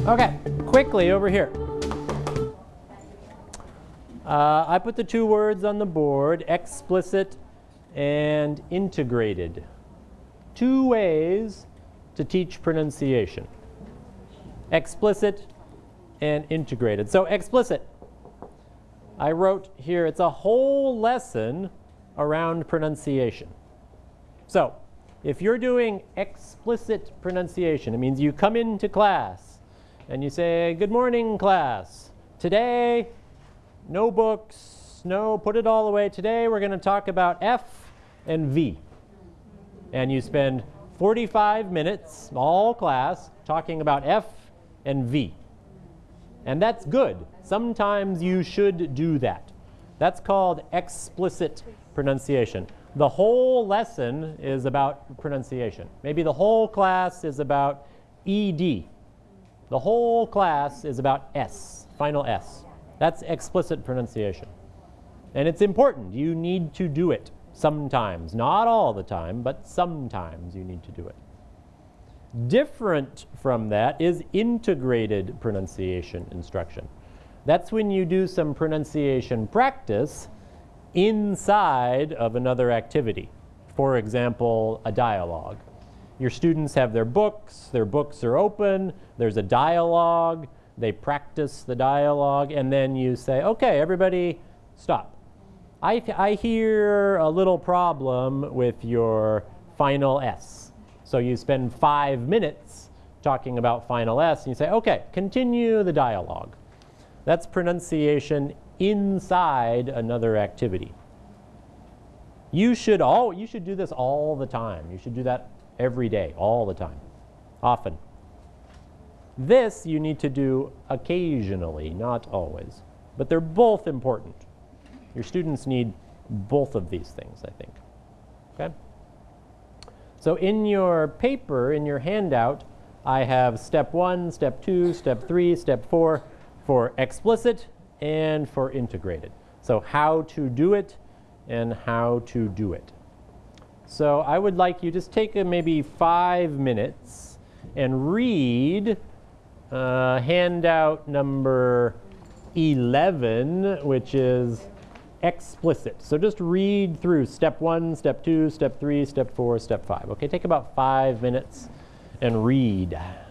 Okay, quickly over here. I put the two words on the board, explicit and integrated. Two ways to teach pronunciation. Explicit and integrated. So explicit, I wrote here, it's a whole lesson around pronunciation. So if you're doing explicit pronunciation, it means you come into class and you say, good morning, class. Today, no books, no, put it all away. Today we're going to talk about F and V. And you spend 45 minutes, all class, talking about F and V. And that's good. Sometimes you should do that. That's called explicit pronunciation. The whole lesson is about pronunciation. Maybe the whole class is about ED. The whole class is about S, final S. That's explicit pronunciation. And it's important. You need to do it sometimes. Not all the time, but sometimes you need to do it. Different from that is integrated pronunciation instruction. That's when you do some pronunciation practice inside of another activity. For example, a dialogue. Your students have their books are open, there's a dialogue, they practice the dialogue, and then you say, okay, everybody stop. I hear a little problem with your final S. So you spend 5 minutes talking about final S, and you say, okay, continue the dialogue. That's pronunciation inside another activity. You should do this all the time. You should do that every day, all the time, often. This you need to do occasionally, not always. But they're both important. Your students need both of these things, I think. Okay? So in your paper, in your handout, I have step 1, step 2, step 3, step 4 for explicit and for integrated. So how to do it and how to do it. So I would like you just take maybe 5 minutes and read handout number 11, which is explicit. So just read through step 1, step 2, step 3, step 4, step 5. Okay, take about 5 minutes and read.